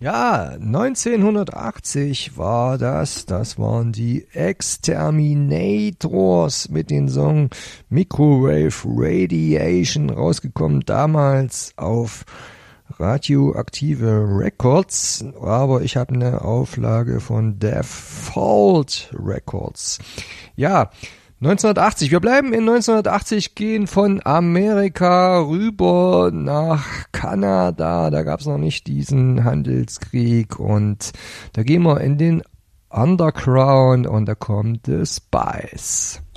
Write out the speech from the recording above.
Ja, 1980 war das. Das waren die Exterminators mit dem Song Microwave Radiation, rausgekommen damals auf Radioaktive Records, aber ich habe eine Auflage von Default Records. Ja, 1980. Wir bleiben in 1980, gehen von Amerika rüber nach Kanada. Da gab es noch nicht diesen Handelskrieg und da gehen wir in den Underground und da kommt The Spice.